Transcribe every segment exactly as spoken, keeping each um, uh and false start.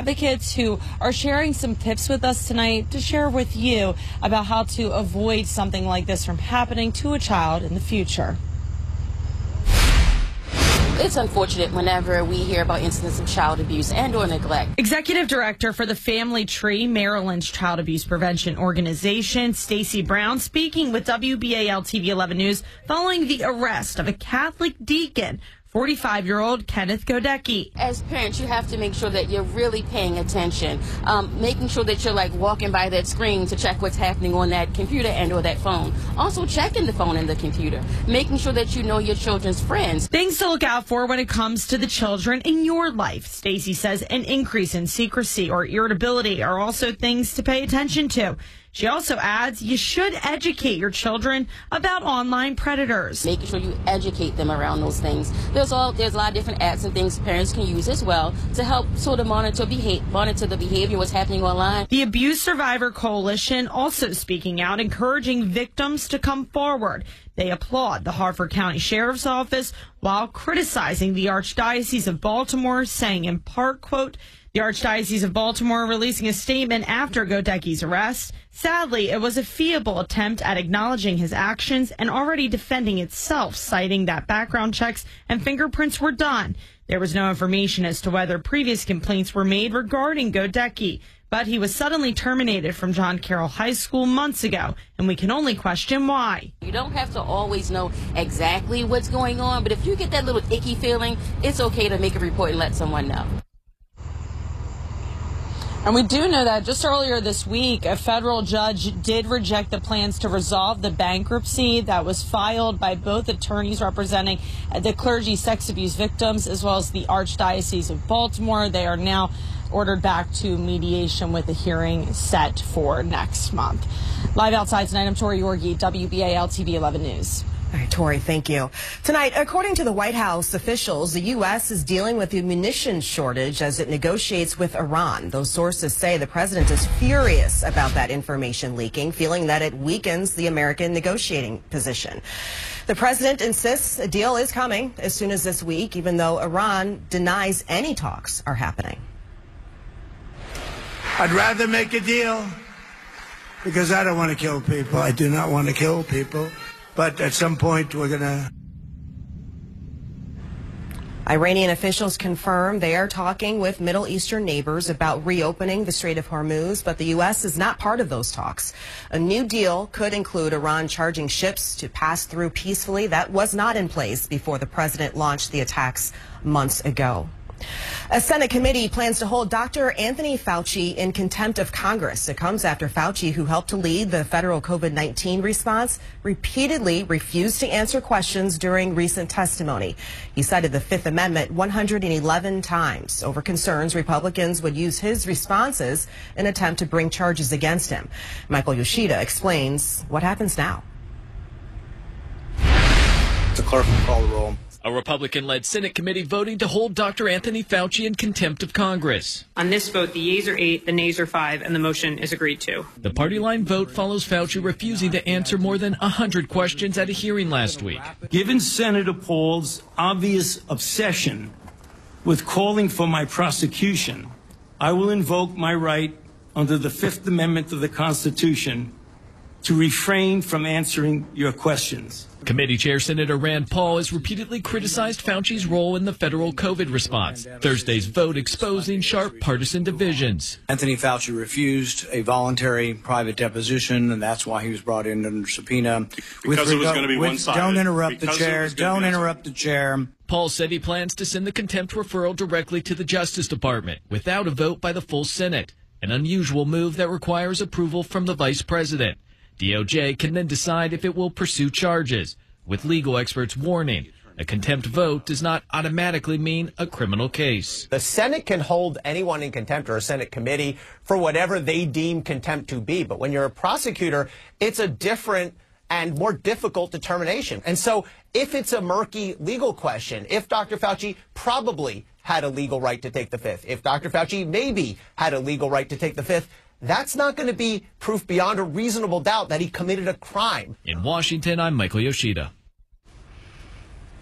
advocates who are sharing some tips with us tonight to share with you about how to avoid something like this from happening to a child in the future. It's unfortunate whenever we hear about incidents of child abuse and or neglect. Executive Director for the Family Tree, Maryland's Child Abuse Prevention Organization, Stacey Brown, speaking with W B A L T V eleven News following the arrest of a Catholic deacon, forty-five-year-old Kenneth Godecki. As parents, you have to make sure that you're really paying attention, um, making sure that you're like walking by that screen to check what's happening on that computer and or that phone. Also checking the phone and the computer, making sure that you know your children's friends. Things to look out for when it comes to the children in your life. Stacey says an increase in secrecy or irritability are also things to pay attention to. She also adds you should educate your children about online predators. Making sure you educate them around those things. There's all there's a lot of different apps and things parents can use as well to help sort of monitor behavior, monitor the behavior, what's happening online. The Abuse Survivor Coalition also speaking out, encouraging victims to come forward. They applaud the Harford County Sheriff's Office while criticizing the Archdiocese of Baltimore, saying in part, quote, the Archdiocese of Baltimore releasing a statement after Godecki's arrest. Sadly, it was a feeble attempt at acknowledging his actions and already defending itself, citing that background checks and fingerprints were done. There was no information as to whether previous complaints were made regarding Godecki, but he was suddenly terminated from John Carroll High School months ago, and we can only question why. You don't have to always know exactly what's going on, but if you get that little icky feeling, it's okay to make a report and let someone know. And we do know that just earlier this week, a federal judge did reject the plans to resolve the bankruptcy that was filed by both attorneys representing the clergy sex abuse victims as well as the Archdiocese of Baltimore. They are now ordered back to mediation with a hearing set for next month. Live outside tonight, I'm Tori Yorgi, W B A L T V eleven News. All right, Tori, thank you. Tonight, according to the White House officials, the U S is dealing with a munitions shortage as it negotiates with Iran. Those sources say the president is furious about that information leaking, feeling that it weakens the American negotiating position. The president insists a deal is coming as soon as this week, even though Iran denies any talks are happening. I'd rather make a deal because I don't want to kill people. I do not want to kill people. But at some point, we're going to... Iranian officials confirm they are talking with Middle Eastern neighbors about reopening the Strait of Hormuz, but the U S is not part of those talks. A new deal could include Iran charging ships to pass through peacefully. That was not in place before the president launched the attacks months ago. A Senate committee plans to hold Doctor Anthony Fauci in contempt of Congress. It comes after Fauci, who helped to lead the federal COVID nineteen response, repeatedly refused to answer questions during recent testimony. He cited the Fifth Amendment one hundred eleven times over concerns Republicans would use his responses in an attempt to bring charges against him. Michael Yoshida explains what happens now. The clerk will call the roll. A Republican-led Senate committee voting to hold Doctor Anthony Fauci in contempt of Congress. On this vote, the yeas are eight, the nays are five, and the motion is agreed to. The party line vote follows Fauci refusing to answer more than one hundred questions at a hearing last week. Given Senator Paul's obvious obsession with calling for my prosecution, I will invoke my right under the Fifth Amendment of the Constitution to refrain from answering your questions. Committee Chair Senator Rand Paul has repeatedly criticized Fauci's role in the federal COVID response. Thursday's vote exposing sharp partisan divisions. Anthony Fauci refused a voluntary private deposition, and that's why he was brought in under subpoena. Because it was going to be one-sided. Don't interrupt because the chair. Don't interrupt the chair. Paul said he plans to send the contempt referral directly to the Justice Department without a vote by the full Senate, an unusual move that requires approval from the vice president. D O J can then decide if it will pursue charges, with legal experts warning a contempt vote does not automatically mean a criminal case. The Senate can hold anyone in contempt, or a Senate committee, for whatever they deem contempt to be. But when you're a prosecutor, it's a different and more difficult determination. And so if it's a murky legal question, if Doctor Fauci probably had a legal right to take the fifth, if Doctor Fauci maybe had a legal right to take the fifth, that's not going to be proof beyond a reasonable doubt that he committed a crime. In Washington, I'm Michael Yoshida.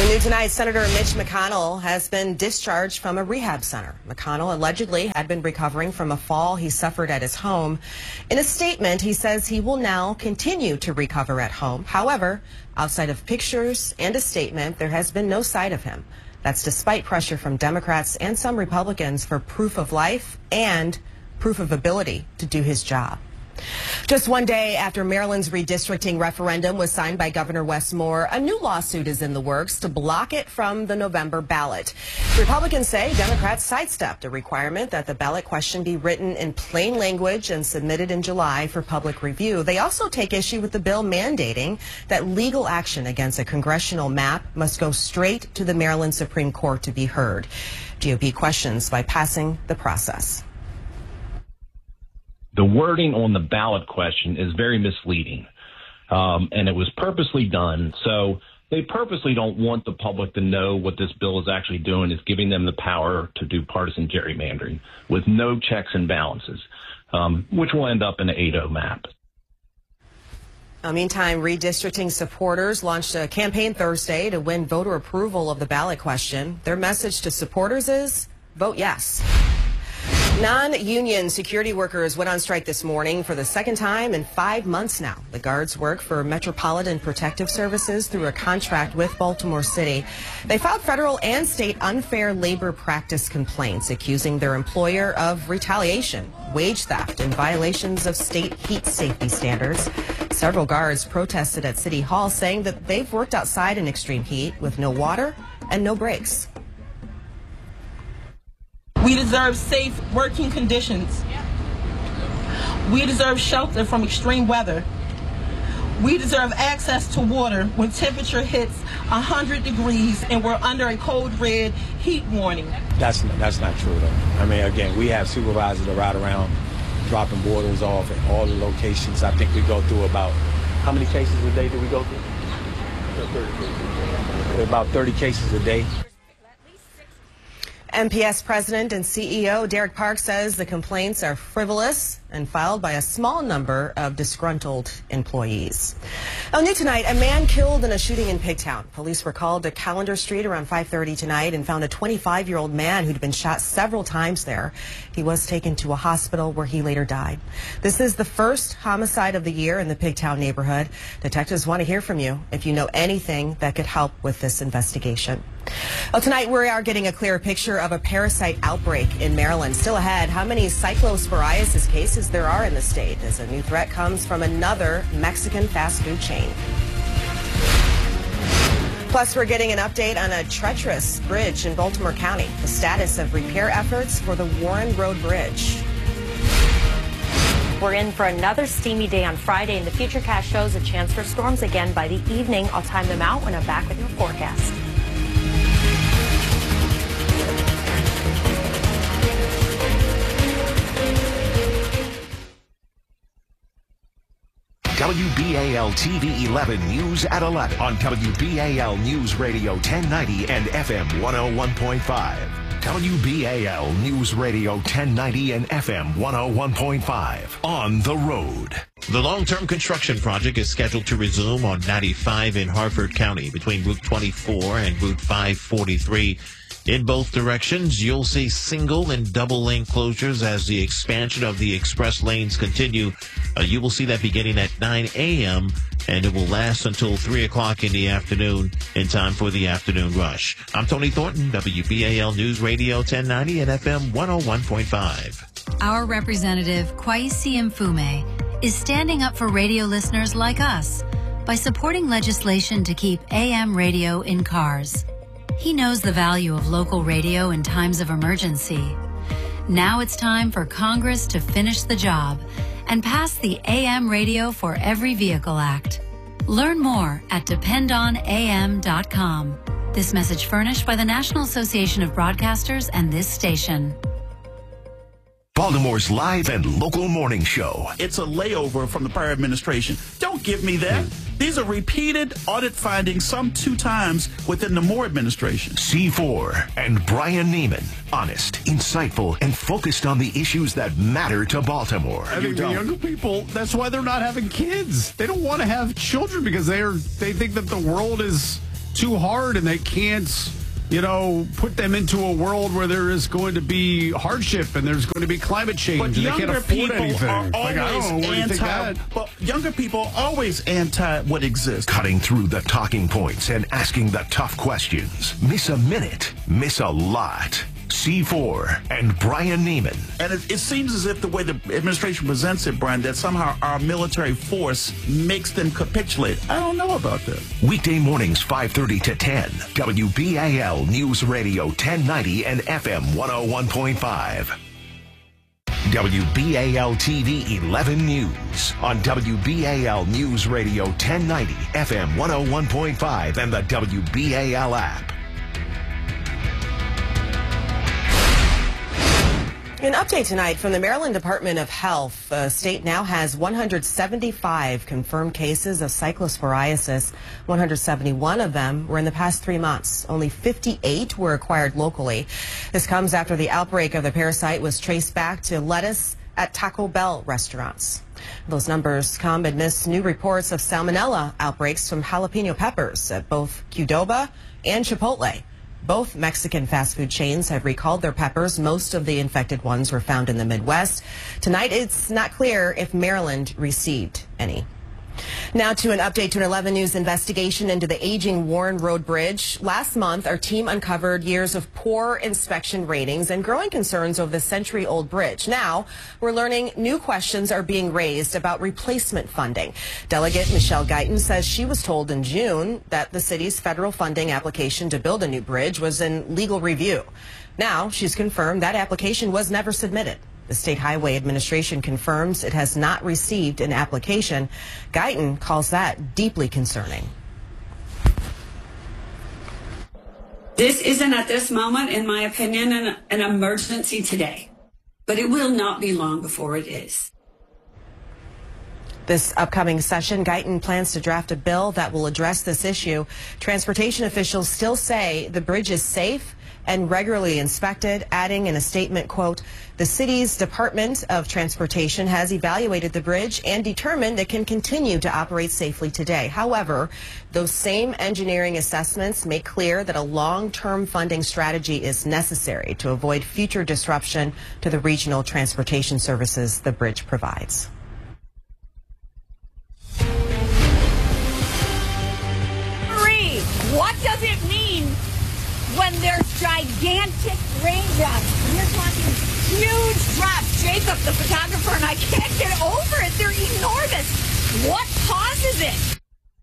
The new tonight, Senator Mitch McConnell has been discharged from a rehab center. McConnell allegedly had been recovering from a fall he suffered at his home. In a statement, he says he will now continue to recover at home. However, outside of pictures and a statement, there has been no sight of him. That's despite pressure from Democrats and some Republicans for proof of life and proof of ability to do his job. Just one day after Maryland's redistricting referendum was signed by Governor Wes Moore, a new lawsuit is in the works to block it from the November ballot. Republicans say Democrats sidestepped a requirement that the ballot question be written in plain language and submitted in July for public review. They also take issue with the bill mandating that legal action against a congressional map must go straight to the Maryland Supreme Court to be heard. G O P questions bypassing the process. The wording on the ballot question is very misleading, um, and it was purposely done. So they purposely don't want the public to know what this bill is actually doing, is giving them the power to do partisan gerrymandering with no checks and balances, um, which will end up in an eight oh map. Uh, meantime, redistricting supporters launched a campaign Thursday to win voter approval of the ballot question. Their message to supporters is vote yes. Non-union security workers went on strike this morning for the second time in five months now. The guards work for Metropolitan Protective Services through a contract with Baltimore City. They filed federal and state unfair labor practice complaints, accusing their employer of retaliation, wage theft, and violations of state heat safety standards. Several guards protested at City Hall, saying that they've worked outside in extreme heat with no water and no breaks. We deserve safe working conditions. We deserve shelter from extreme weather. We deserve access to water when temperature hits one hundred degrees and we're under a code red heat warning. That's, that's not true, though. I mean, again, we have supervisors that ride around dropping borders off at all the locations. I think we go through about, how many cases a day do we go through? About thirty cases a day. M P S President and C E O Derek Parks says the complaints are frivolous and filed by a small number of disgruntled employees. Oh, new tonight, a man killed in a shooting in Pigtown. Police were called to Callender Street around five thirty tonight and found a twenty-five-year-old man who'd been shot several times there. He was taken to a hospital where he later died. This is the first homicide of the year in the Pigtown neighborhood. Detectives want to hear from you if you know anything that could help with this investigation. Well, tonight we are getting a clearer picture of a parasite outbreak in Maryland. Still ahead, how many cyclosporiasis cases there are in the state as a new threat comes from another Mexican fast food chain. Plus, we're getting an update on a treacherous bridge in Baltimore County, the status of repair efforts for the Warren Road Bridge. We're in for another steamy day on Friday, and the Futurecast shows a chance for storms again by the evening. I'll time them out when I'm back with your forecast. W B A L T V eleven News at eleven on W B A L News Radio ten ninety and F M one oh one point five. W B A L News Radio ten ninety and F M one oh one point five. On the road. The long-term construction project is scheduled to resume on ninety-five in Harford County between Route twenty-four and Route five forty-three. In both directions, you'll see single and double lane closures as the expansion of the express lanes continue. Uh, you will see that beginning at nine a.m. and it will last until three o'clock in the afternoon in time for the afternoon rush. I'm Tony Thornton, W B A L News Radio ten ninety and F M one oh one point five. Our representative, Kwesi Mfume, is standing up for radio listeners like us by supporting legislation to keep A M radio in cars. He knows the value of local radio in times of emergency. Now it's time for Congress to finish the job and pass the A M Radio for Every Vehicle Act. Learn more at depend on A M dot com. This message furnished by the National Association of Broadcasters and this station. Baltimore's live and local morning show. It's a layover from the prior administration. Don't give me that. These are repeated audit findings, some two times within the Moore administration. C four and Brian Neiman. Honest, insightful, and focused on the issues that matter to Baltimore. I think the younger people, that's why they're not having kids. They don't want to have children because they are. They think that the world is too hard and they can't, you know, put them into a world where there is going to be hardship and there's going to be climate change But and they can't younger afford people anything. are Like, I don't know, always where do you think anti. that? But younger people are always anti what exists. Cutting through the talking points and asking the tough questions. Miss a minute, miss a lot. C four and Brian Neiman. And it, it seems as if the way the administration presents it, Brian, that somehow our military force makes them capitulate. I don't know about that. Weekday mornings five thirty to ten. W B A L News Radio ten ninety and F M one oh one point five. W B A L T V eleven News on W B A L News Radio ten ninety, F M one oh one point five, and the W B A L app. An update tonight from the Maryland Department of Health. The state now has one hundred seventy-five confirmed cases of cyclosporiasis. one hundred seventy-one of them were in the past three months. Only fifty-eight were acquired locally. This comes after the outbreak of the parasite was traced back to lettuce at Taco Bell restaurants. Those numbers come amidst new reports of salmonella outbreaks from jalapeno peppers at both Qdoba and Chipotle. Both Mexican fast food chains have recalled their peppers. Most of the infected ones were found in the Midwest. Tonight, it's not clear if Maryland received any. Now to an update to an eleven News investigation into the aging Warren Road Bridge. Last month, our team uncovered years of poor inspection ratings and growing concerns over the century-old bridge. Now, we're learning new questions are being raised about replacement funding. Delegate Michelle Guyton says she was told in June that the city's federal funding application to build a new bridge was in legal review. Now, she's confirmed that application was never submitted. The State Highway Administration confirms it has not received an application. Guyton calls that deeply concerning. This isn't at this moment, in my opinion, an, an emergency today, but it will not be long before it is. This upcoming session, Guyton plans to draft a bill that will address this issue. Transportation officials still say the bridge is safe and regularly inspected, adding in a statement, quote, the city's Department of Transportation has evaluated the bridge and determined it can continue to operate safely today. However, those same engineering assessments make clear that a long-term funding strategy is necessary to avoid future disruption to the regional transportation services the bridge provides. Marie, what does it mean when there's gigantic raindrops? We're talking huge drops. Jacob, the photographer, and I can't get over it. They're enormous. What causes it?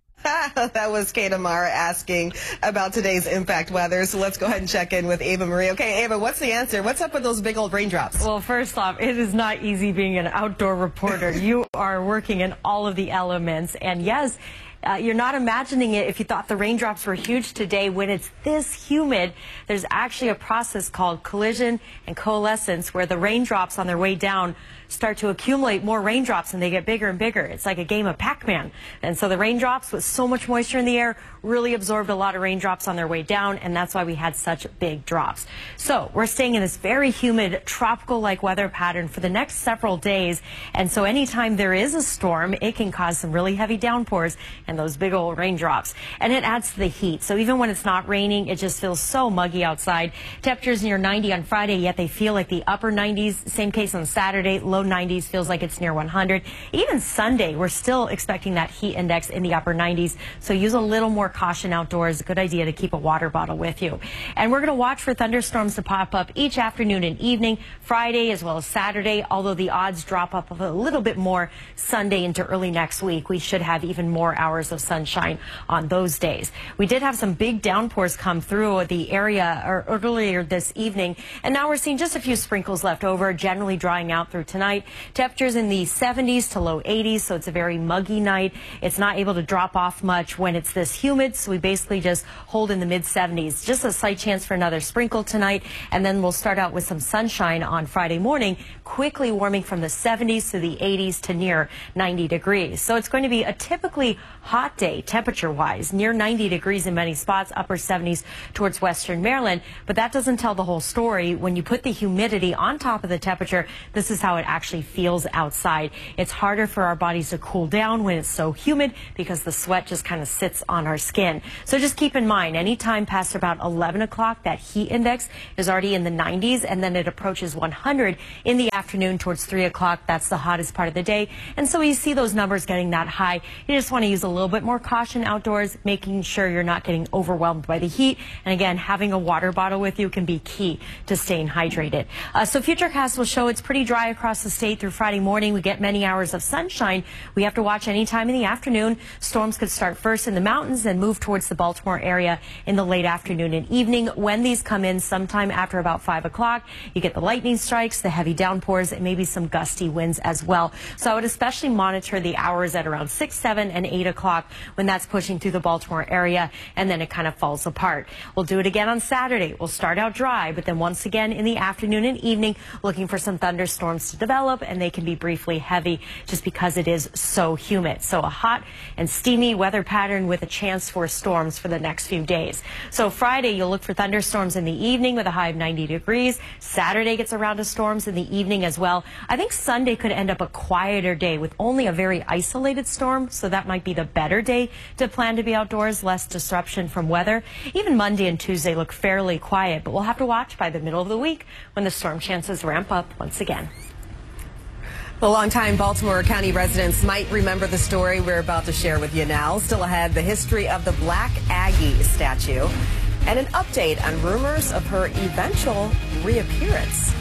That was Kate Amara asking about today's impact weather. So let's go ahead and check in with Ava Marie. Okay, Ava, what's the answer? What's up with those big old raindrops? Well, first off, it is not easy being an outdoor reporter. You are working in all of the elements. And yes, Uh, you're not imagining it if you thought the raindrops were huge today. When it's this humid, there's actually a process called collision and coalescence where the raindrops on their way down start to accumulate more raindrops and they get bigger and bigger. It's like a game of Pac-Man. And so the raindrops with so much moisture in the air really absorbed a lot of raindrops on their way down, and that's why we had such big drops. So we're staying in this very humid tropical-like weather pattern for the next several days. And so anytime there is a storm, it can cause some really heavy downpours and those big old raindrops. And it adds to the heat. So even when it's not raining, it just feels so muggy outside. Temperatures near ninety on Friday, yet they feel like the upper nineties. Same case on Saturday, low nineties, feels like it's near one hundred. Even Sunday, we're still expecting that heat index in the upper nineties. So use a little more caution outdoors. A good idea to keep a water bottle with you. And we're going to watch for thunderstorms to pop up each afternoon and evening, Friday as well as Saturday, although the odds drop up a little bit more Sunday into early next week. We should have even more hours of sunshine on those days. We did have some big downpours come through the area or earlier this evening, and now we're seeing just a few sprinkles left over, generally drying out through tonight. Temperatures in the seventies to low eighties, so it's a very muggy night. It's not able to drop off much when it's this humid, so we basically just hold in the mid seventies. Just a slight chance for another sprinkle tonight, and then we'll start out with some sunshine on Friday morning, quickly warming from the seventies to the eighties to near ninety degrees. So it's going to be a typically hot day temperature-wise, near ninety degrees in many spots, upper seventies towards western Maryland. But that doesn't tell the whole story. When you put the humidity on top of the temperature, this is how it actually feels outside. It's harder for our bodies to cool down when it's so humid because the sweat just kind of sits on our skin. So just keep in mind, anytime past about eleven o'clock, that heat index is already in the nineties, and then it approaches one hundred in the afternoon towards three o'clock. That's the hottest part of the day. And so you see those numbers getting that high. You just want to use a little bit more caution outdoors, making sure you're not getting overwhelmed by the heat. And again, having a water bottle with you can be key to staying hydrated. Uh, so Futurecast will show it's pretty dry across the state through Friday morning. We get many hours of sunshine. We have to watch any time in the afternoon. Storms could start first in the mountains and move towards the Baltimore area in the late afternoon and evening. When these come in sometime after about five o'clock, you get the lightning strikes, the heavy downpours, and maybe some gusty winds as well. So I would especially monitor the hours at around six, seven, and eight o'clock when that's pushing through the Baltimore area, and then it kind of falls apart. We'll do it again on Saturday. We'll start out dry, but then once again in the afternoon and evening, looking for some thunderstorms to develop, and they can be briefly heavy just because it is so humid. So a hot and steamy weather pattern with a chance for storms for the next few days. So Friday, you'll look for thunderstorms in the evening with a high of ninety degrees. Saturday gets around to storms in the evening as well. I think Sunday could end up a quieter day with only a very isolated storm, so that might be the better day to plan to be outdoors, less disruption from weather. Even Monday and Tuesday look fairly quiet, but we'll have to watch by the middle of the week when the storm chances ramp up once again. Well, longtime Baltimore County residents might remember the story we're about to share with you now. Still ahead, the history of the Black Aggie statue and an update on rumors of her eventual reappearance.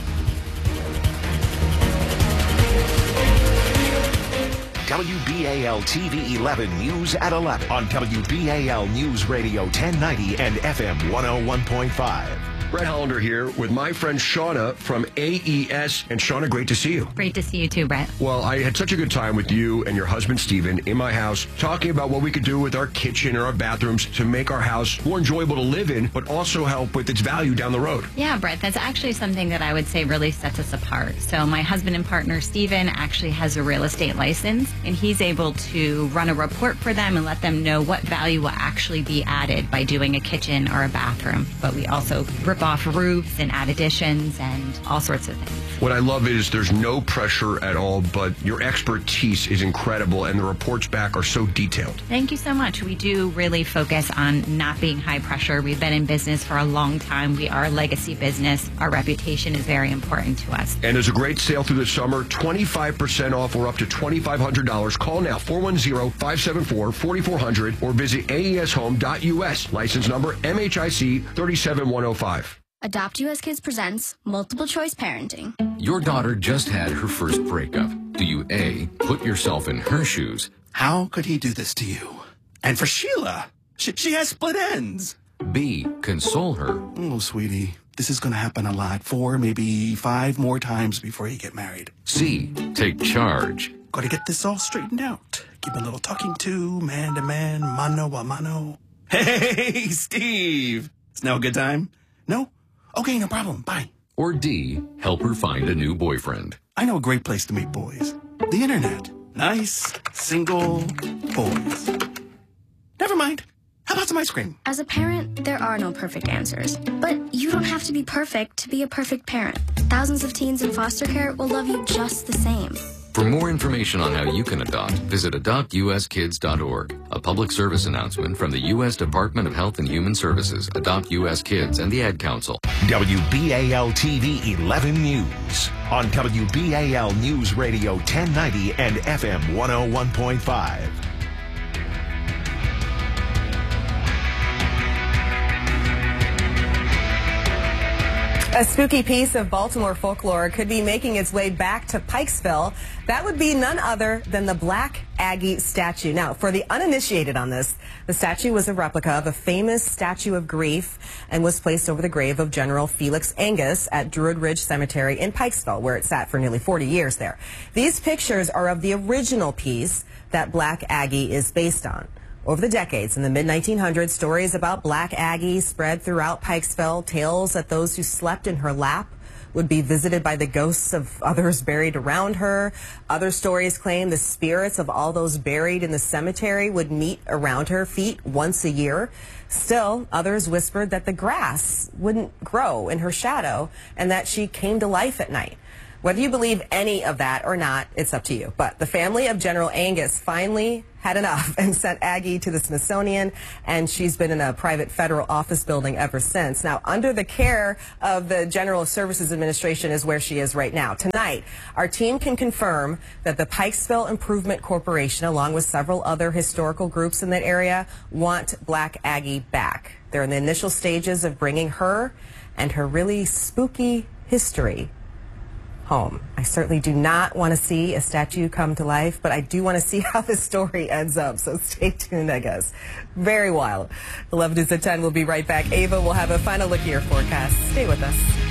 W B A L T V eleven News at eleven on W B A L News Radio ten ninety and F M one oh one point five. Brett Hollander here with my friend Shauna from A E S. And Shauna, great to see you. Great to see you too, Brett. Well, I had such a good time with you and your husband, Steven, in my house, talking about what we could do with our kitchen or our bathrooms to make our house more enjoyable to live in, but also help with its value down the road. Yeah, Brett, that's actually something that I would say really sets us apart. So my husband and partner, Steven, actually has a real estate license, and he's able to run a report for them and let them know what value will actually be added by doing a kitchen or a bathroom. But we also rip off roofs and add additions and all sorts of things. What I love is there's no pressure at all, but your expertise is incredible, and the reports back are so detailed. Thank you so much. We do really focus on not being high pressure. We've been in business for a long time. We are a legacy business. Our reputation is very important to us. And there's a great sale through the summer, twenty-five percent off or up to twenty-five hundred dollars. Call now, four one zero, five seven four, four four zero zero, or visit A E S home dot U S. License number M H I C three seven one zero five. Adopt U S Kids presents Multiple Choice Parenting. Your daughter just had her first breakup. Do you A, put yourself in her shoes? How could he do this to you? And for Sheila, she, she has split ends. B, console her. Oh, sweetie, this is going to happen a lot. Four, maybe five more times before you get married. C, take charge. Got to get this all straightened out. Give a little talking to, man to man, mano a mano. Hey, Steve. It's now a good time? No? Okay, no problem. Bye. Or D, help her find a new boyfriend. I know a great place to meet boys. The internet. Nice, single boys. Never mind. How about some ice cream? As a parent, there are no perfect answers. But you don't have to be perfect to be a perfect parent. Thousands of teens in foster care will love you just the same. For more information on how you can adopt, visit adopt U S kids dot org. A public service announcement from the U S Department of Health and Human Services, Adopt U S Kids, and the Ad Council. W B A L T V eleven News on W B A L News Radio ten ninety and F M one oh one point five. A spooky piece of Baltimore folklore could be making its way back to Pikesville. That would be none other than the Black Aggie statue. Now, for the uninitiated on this, the statue was a replica of a famous statue of grief and was placed over the grave of General Felix Angus at Druid Ridge Cemetery in Pikesville, where it sat for nearly forty years there. These pictures are of the original piece that Black Aggie is based on. Over the decades, in the mid nineteen hundreds, stories about Black Aggie spread throughout Pikesville. Tales that those who slept in her lap would be visited by the ghosts of others buried around her. Other stories claim the spirits of all those buried in the cemetery would meet around her feet once a year. Still, others whispered that the grass wouldn't grow in her shadow and that she came to life at night. Whether you believe any of that or not, it's up to you. But the family of General Angus finally had enough and sent Aggie to the Smithsonian, and she's been in a private federal office building ever since. Now, under the care of the General Services Administration is where she is right now. Tonight, our team can confirm that the Pikesville Improvement Corporation, along with several other historical groups in that area, want Black Aggie back. They're in the initial stages of bringing her and her really spooky history home. I certainly do not want to see a statue come to life, but I do want to see how the story ends up. So stay tuned, I guess. Very wild. eleven news at ten. We'll be right back. Ava will have a final look at your forecast. Stay with us.